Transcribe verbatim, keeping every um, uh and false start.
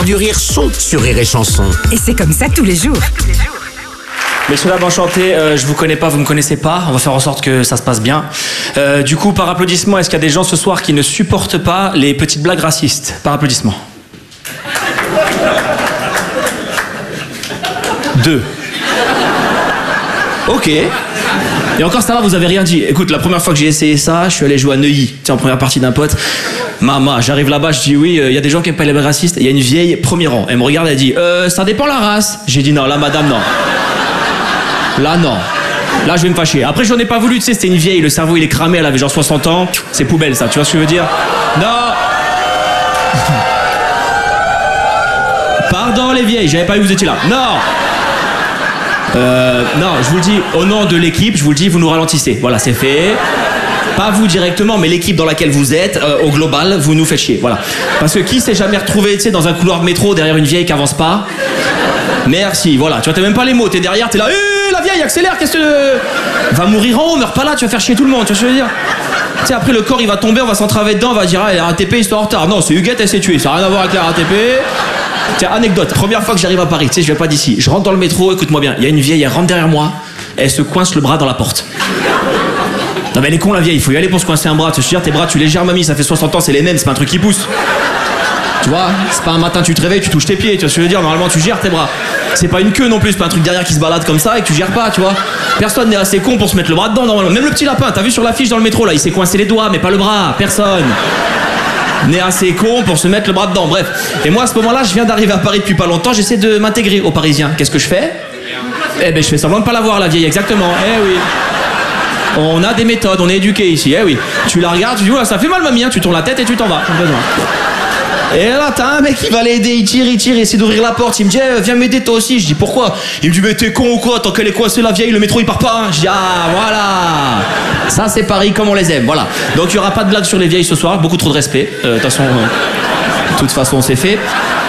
Du rire sont sur Rire et Chanson. Et c'est comme ça tous les jours. Messieurs, dames, enchanté, euh, je vous connais pas, vous me connaissez pas, on va faire en sorte que ça se passe bien. Euh, du coup, par applaudissement, est-ce qu'il y a des gens ce soir qui ne supportent pas les petites blagues racistes? Par applaudissement. Deux. Ok. Et encore ça va, vous avez rien dit. Écoute, la première fois que j'ai essayé ça, je suis allé jouer à Neuilly, tu sais, en première partie d'un pote. Maman, j'arrive là-bas, je dis oui, il euh, y a des gens qui aiment pas les blagues racistes. Il y a une vieille, premier rang. Elle me regarde, elle dit euh, ça dépend la race. J'ai dit non, là, madame, non. Là, non. Là, je vais me fâcher. Après, j'en ai pas voulu, tu sais, c'était une vieille, le cerveau, il est cramé, elle avait genre soixante ans. C'est poubelle, ça, tu vois ce que je veux dire? Non. Pardon, les vieilles, j'avais pas vu que vous étiez là. Non. Euh, non, je vous le dis, au nom de l'équipe, je vous le dis, vous nous ralentissez. Voilà, c'est fait. Pas vous directement, mais l'équipe dans laquelle vous êtes, euh, au global, vous nous faites chier. Voilà. Parce que qui s'est jamais retrouvé, tu sais, dans un couloir de métro derrière une vieille qui avance pas? Merci, voilà. Tu vois, t'as même pas les mots, t'es derrière, t'es là, hé, la vieille, accélère, qu'est-ce que. Va mourir en haut, meurs pas là, tu vas faire chier tout le monde, tu vois ce que je veux dire? Tu sais, après le corps il va tomber, on va s'entraver dedans, on va dire, ah, la R A T P, ils sont en retard. Non, c'est Huguette, elle s'est tuée, ça n'a rien à voir avec la R A T P. Tiens, anecdote, première fois que j'arrive à Paris, tu sais, je viens pas d'ici. Je rentre dans le métro, écoute-moi bien, il y a une vieille, elle rentre derrière moi, elle se coince le bras dans la porte. Non mais elle est con la vieille, il faut y aller pour se coincer un bras, tu sais, tes bras, tu les gères mamie, ça fait soixante ans, c'est les mêmes, c'est pas un truc qui pousse. Tu vois, c'est pas un matin tu te réveilles, tu touches tes pieds, tu vois ce que je veux dire, normalement tu gères tes bras. C'est pas une queue non plus, c'est pas un truc derrière qui se balade comme ça et que tu gères pas, tu vois. Personne n'est assez con pour se mettre le bras dedans normalement. Même le petit lapin, t'as vu sur l'affiche dans le métro là, il s'est coincé les doigts mais pas le bras, personne n'est assez con pour se mettre le bras dedans, bref. Et moi à ce moment-là, je viens d'arriver à Paris depuis pas longtemps, j'essaie de m'intégrer aux Parisiens. Qu'est-ce que je fais? Eh ben je fais semblant de pas la voir la vieille, exactement, eh oui. On a des méthodes, on est éduqués ici, eh oui. Tu la regardes, tu dis, oh, ça fait mal mamie, hein. Tu tournes la tête et tu t'en vas. Et là, t'as un mec qui va l'aider, il tire, il tire, il essaie d'ouvrir la porte. Il me dit, eh, viens m'aider toi aussi. Je dis, pourquoi? Il me dit, mais t'es con ou quoi? Tant qu'elle est coincée la vieille, le métro il part pas. Hein. Je dis, ah, voilà. Ça, c'est Paris comme on les aime, voilà. Donc, il y aura pas de blague sur les vieilles ce soir, beaucoup trop de respect. De euh, toute façon, euh, toute façon, c'est fait.